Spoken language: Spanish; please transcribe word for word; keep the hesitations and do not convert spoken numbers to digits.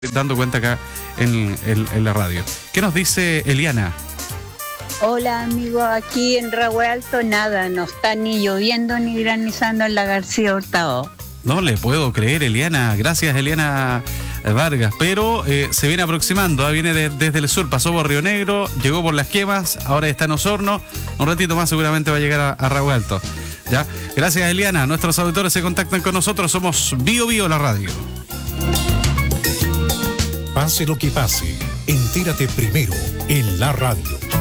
dando cuenta acá en, en, en la radio. ¿Qué nos dice Eliana? Hola amigos, aquí en Rahue Alto nada, no está ni lloviendo ni granizando en la García Hurtado. No le puedo creer, Eliana. Gracias, Eliana Vargas. Pero eh, se viene aproximando, ¿eh? Viene de, desde el sur, pasó por Río Negro, llegó por Las Quemas, ahora está en Osorno. Un ratito más seguramente va a llegar a, a Rahue Alto. ¿Ya? Gracias, Eliana. Nuestros auditores se contactan con nosotros. Somos Bio Bio la radio. Pase lo que pase, entérate primero en la radio.